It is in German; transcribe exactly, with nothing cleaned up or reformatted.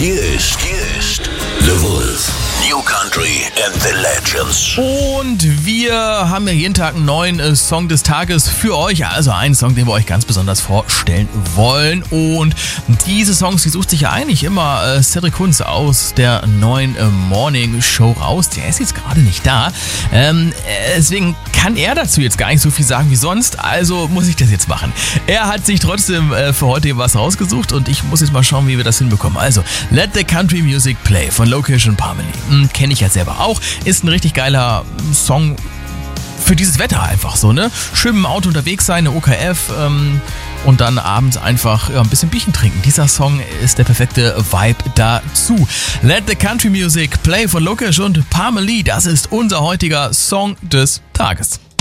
Hier ist, hier ist The Wolf. New Country and the Legends. Und wir haben ja jeden Tag einen neuen äh, Song des Tages für euch. Also einen Song, den wir euch ganz besonders vorstellen wollen. Und diese Songs, die sucht sich ja eigentlich immer äh, Cedric Kunz aus der neuen äh, Morning Show raus. Der ist jetzt gerade nicht da. Ähm, äh, deswegen kann er dazu jetzt gar nicht so viel sagen wie sonst. Also muss ich das jetzt machen. Er hat sich trotzdem äh, für heute was rausgesucht und ich muss jetzt mal schauen, wie wir das hinbekommen. Also, Let the Country Music Play von Lokesh und Parmalee. Hm, kenne ich ja selber auch. Ist ein richtig geiler Song für dieses Wetter einfach so, ne? Schön im Auto unterwegs sein, eine O K F ähm, und dann abends einfach ja, ein bisschen Bierchen trinken. Dieser Song ist der perfekte Vibe dazu. Let the Country Music Play von Lokesh und Parmalee. Das ist unser heutiger Song des Tages.